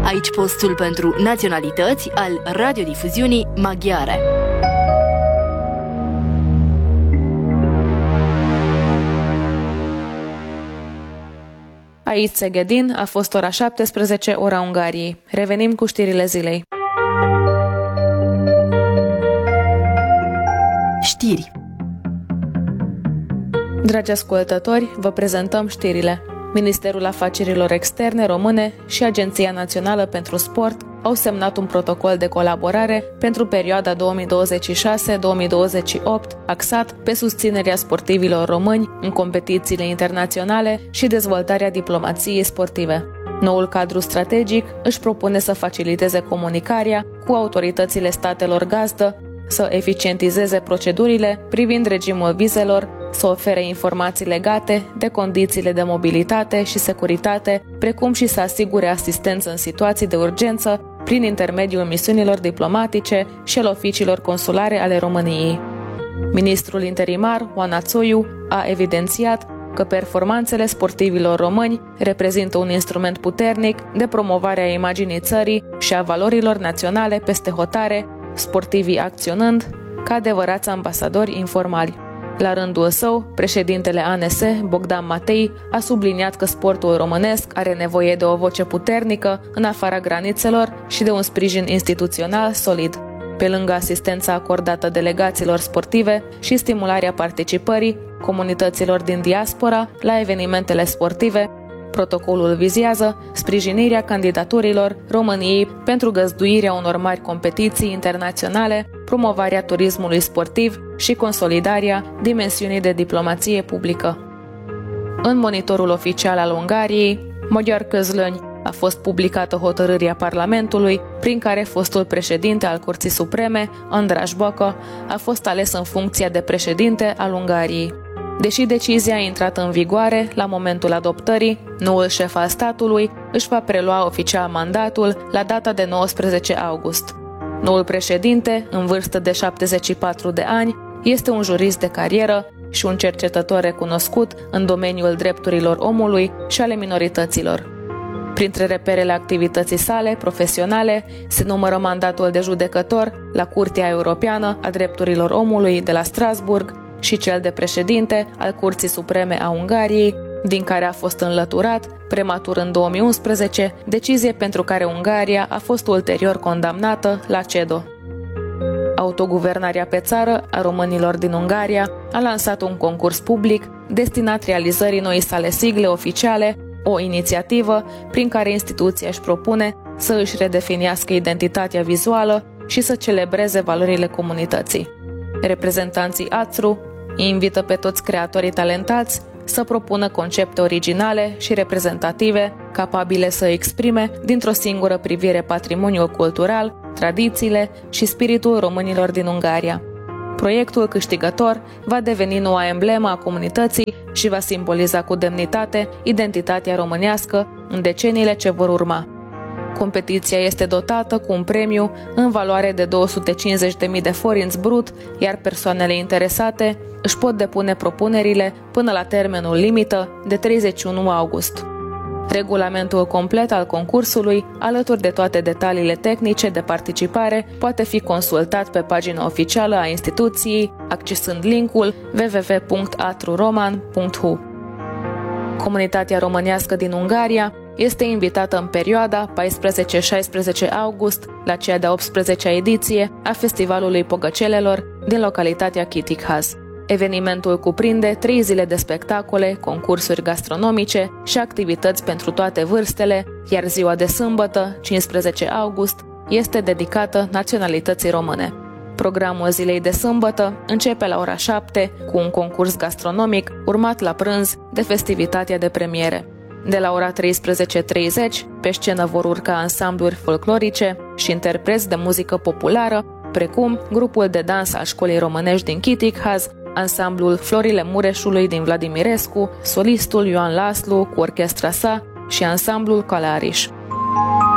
Aici postul pentru naționalități al radiodifuziunii maghiare. Aici Szegedin, a fost ora 17, ora Ungariei. Revenim cu știrile zilei. Știri. Dragi ascultători, vă prezentăm știrile. Ministerul Afacerilor Externe române și Agenția Națională pentru Sport au semnat un protocol de colaborare pentru perioada 2026-2028, axat pe susținerea sportivilor români în competițiile internaționale și dezvoltarea diplomației sportive. Noul cadru strategic își propune să faciliteze comunicarea cu autoritățile statelor gazdă, să eficientizeze procedurile privind regimul vizelor, să ofere informații legate de condițiile de mobilitate și securitate, precum și să asigure asistență în situații de urgență prin intermediul misiunilor diplomatice și al oficiilor consulare ale României. Ministrul interimar, Oana Țoiu, a evidențiat că performanțele sportivilor români reprezintă un instrument puternic de promovare a imaginii țării și a valorilor naționale peste hotare, sportivii acționând ca adevărați ambasadori informali. La rândul său, președintele ANS, Bogdan Matei, a subliniat că sportul românesc are nevoie de o voce puternică în afara granițelor și de un sprijin instituțional solid. Pe lângă asistența acordată delegațiilor sportive și stimularea participării comunităților din diaspora la evenimentele sportive, protocolul vizează sprijinirea candidaturilor României pentru găzduirea unor mari competiții internaționale, promovarea turismului sportiv și consolidarea dimensiunii de diplomație publică. În monitorul oficial al Ungariei, Magyar Közlöny, a fost publicată hotărârea Parlamentului, prin care fostul președinte al Curții Supreme, András Baka, a fost ales în funcția de președinte al Ungariei. Deși decizia a intrat în vigoare la momentul adoptării, noul șef al statului își va prelua oficial mandatul la data de 19 august. Noul președinte, în vârstă de 74 de ani, este un jurist de carieră și un cercetător recunoscut în domeniul drepturilor omului și ale minorităților. Printre reperele activității sale profesionale se numără mandatul de judecător la Curtea Europeană a Drepturilor Omului de la Strasburg și cel de președinte al Curții Supreme a Ungariei, din care a fost înlăturat prematur în 2011, decizie pentru care Ungaria a fost ulterior condamnată la CEDO. Autoguvernarea pe țară a românilor din Ungaria a lansat un concurs public destinat realizării noii sale sigle oficiale, o inițiativă prin care instituția își propune să își redefinească identitatea vizuală și să celebreze valorile comunității. Reprezentanții ATRU invită pe toți creatorii talentați să propună concepte originale și reprezentative, capabile să exprime dintr-o singură privire patrimoniul cultural, tradițiile și spiritul românilor din Ungaria. Proiectul câștigător va deveni noua emblemă a comunității și va simboliza cu demnitate identitatea românească în deceniile ce vor urma. Competiția este dotată cu un premiu în valoare de 250.000 de forinți brut, iar persoanele interesate își pot depune propunerile până la termenul limită de 31 august. Regulamentul complet al concursului, alături de toate detaliile tehnice de participare, poate fi consultat pe pagina oficială a instituției, accesând linkul www.atruroman.hu. Comunitatea românească din Ungaria este invitată în perioada 14-16 august la cea de-a 18-a ediție a Festivalului Pogăcelelor din localitatea Kitikház. Evenimentul cuprinde 3 zile de spectacole, concursuri gastronomice și activități pentru toate vârstele, iar ziua de sâmbătă, 15 august, este dedicată naționalității române. Programul zilei de sâmbătă începe la ora 7 cu un concurs gastronomic, urmat la prânz de festivitatea de premiere. De la ora 13:30, pe scenă vor urca ansambluri folclorice și interpreți de muzică populară, precum grupul de dans al școlii românești din Kitikház, ansamblul Florile Mureșului din Vladimirescu, solistul Ioan Laslu cu orchestra sa și ansamblul Calariș.